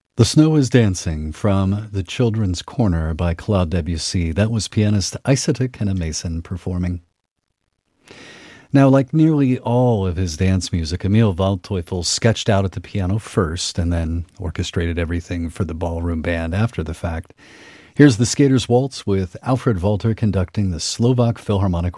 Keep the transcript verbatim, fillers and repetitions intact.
The Snow is Dancing from The Children's Corner by Claude Debussy. That was pianist Isata Kenna Mason performing. Now, like nearly all of his dance music, Emil Waldteufel sketched out at the piano first and then orchestrated everything for the ballroom band after the fact. Here's the Skater's Waltz with Alfred Walter conducting the Slovak Philharmonic